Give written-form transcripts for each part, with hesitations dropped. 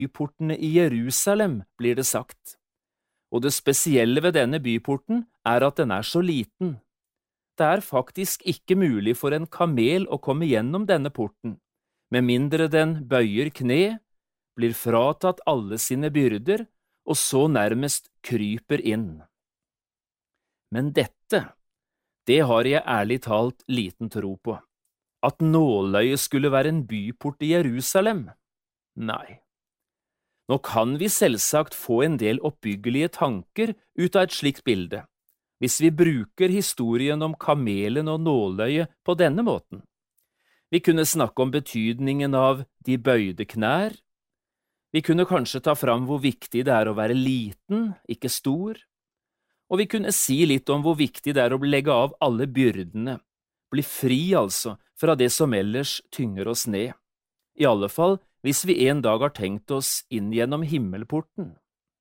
byportene i Jerusalem, blir det sagt. Og det spesielle ved denne byporten er at den er så liten. Det er faktisk ikke mulig for en kamel å komme gjennom denne porten, med mindre den bøyer kne, blir fratatt alle sine byrder, og så nærmest kryper inn. Men dette, det har jeg ærlig talt liten tro på. At nåløyet skulle være en byport i Jerusalem? Nei. Nå kan vi selvsagt få en del oppbyggelige tanker ut av et slikt bilde, hvis vi bruker historien om kamelen og nåløyet på denne måten. Vi kunne snakke om betydningen av de bøyde knær. Vi kunne kanskje ta fram hvor viktig det er å være liten, ikke stor. Og vi kunne si litt om hvor viktig det er å legge av alle byrdene, bli fri altså fra det som ellers tynger oss ned. I alle fall hvis vi en dag har tenkt oss inn gjennom himmelporten.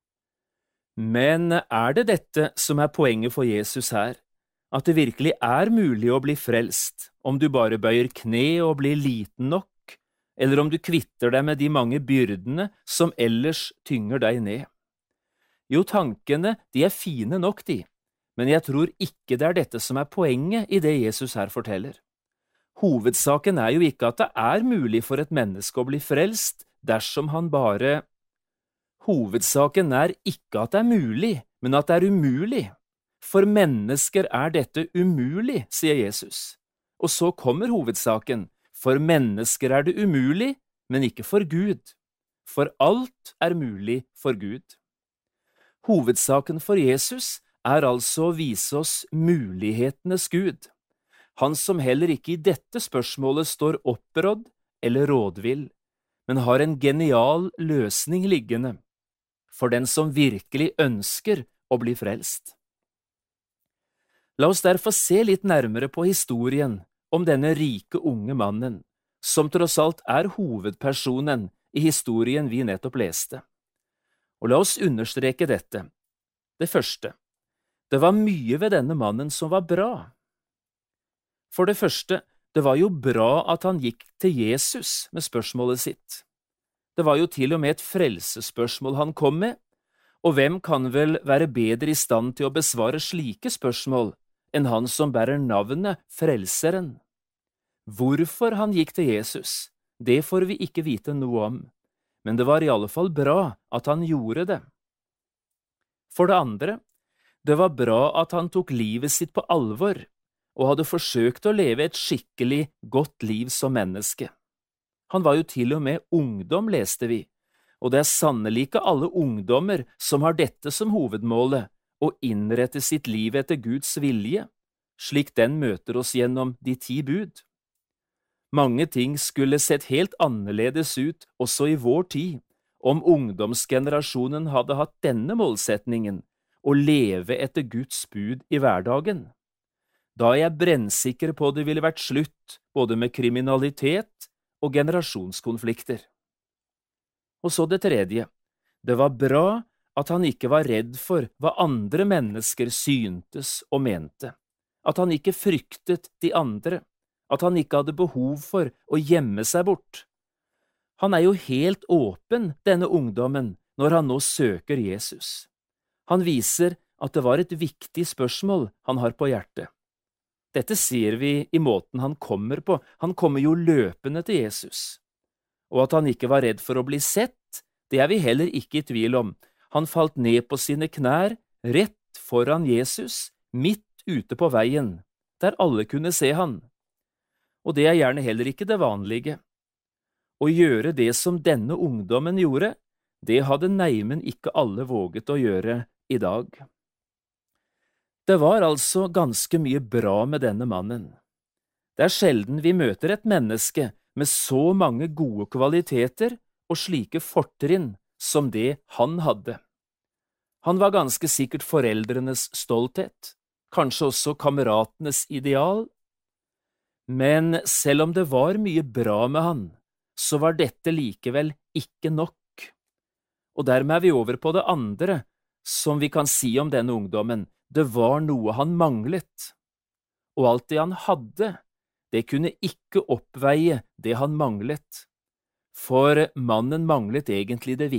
Men er det dette som er poenget for Jesus her? At det virkelig er mulig å bli frelst, om du bare bøyer kne og blir liten nok, eller om du kvitter deg med de mange byrdene som ellers tynger deg ned? Jo, tankene, de er fine nok, de, men jeg tror ikke det er dette som er poenget i det Jesus her forteller. Hovedsaken er jo ikke at det er mulig for et menneske å bli frelst dersom han bare… Hovedsaken er ikke at det er mulig, men at det er umulig. For mennesker er dette umulig, sier Jesus. Og så kommer hovedsaken. For mennesker er det umulig, men ikke for Gud. For alt er mulig for Gud. Hovedsaken for Jesus er altså å vise oss mulighetenes Gud. Han som heller ikke i dette spørsmålet står opprådd eller rådvill, men har en genial løsning liggende for den som virkelig ønsker å bli frelst. La oss derfor se litt nærmere på historien om denne rike unge mannen, som tross alt er hovedpersonen i historien vi nettopp leste. Og la oss understreke dette. Det første, det var mye ved denne mannen som var bra. For det første, det var jo bra at han gikk til Jesus med spørsmålet sitt. Det var jo til og med et frelsesspørsmål han kom med, og hvem kan vel være bedre i stand til å besvare slike spørsmål enn han som bærer navnet Frelseren? Hvorfor han gikk til Jesus, det får vi ikke vite noe om, men det var i alle fall bra at han gjorde det. For det andre, det var bra at han tok livet sitt på alvor, og hadde forsøkt å leve et skikkelig godt liv som menneske. Han var jo til og med ungdom, leste vi, og det er sannelig ikke alle ungdommer som har dette som hovedmålet, å innrette sitt liv etter Guds vilje, slik den møter oss gjennom de 10 bud. Mange ting skulle sett helt annerledes ut også i vår tid, om ungdomsgenerasjonen hadde hatt denne målsetningen, å leve etter Guds bud i hverdagen. Da er jeg brennsikker på det ville vært slutt både med kriminalitet og generasjonskonflikter. Og så det tredje, det var bra at han ikke var redd for hva andre mennesker syntes og mente, at han ikke fryktet de andre, at han ikke hadde behov for å gjemme seg bort. Han er jo helt åpen, denne ungdommen, når han nå søker Jesus. Han viser at det var et viktig spørsmål han har på hjertet. Dette ser vi i måten han kommer på. Han kommer jo løpende til Jesus. Og at han ikke var redd for å bli sett, det er vi heller ikke i tvil om. Han falt ned på sine knær, rett foran Jesus, midt ute på veien, der alle kunne se han. Og det er gjerne heller ikke det vanlige. Å gjøre det som denne ungdommen gjorde, det hadde neimen ikke alle våget å gjøre i dag. Det var altså ganske mye bra med denne mannen. Det er sjelden vi møter et menneske med så mange gode kvaliteter og slike fortrinn som det han hadde. Han var ganske sikkert foreldrenes stolthet, kanskje også kameratenes ideal. Men selv om det var mye bra med han, så var dette likevel ikke nok. Og dermed er vi over på det andre, som vi kan si om denne ungdommen. Det var noe han manglet, og alt det han hadde, det kunne ikke oppveie det han manglet. For mannen manglet egentlig det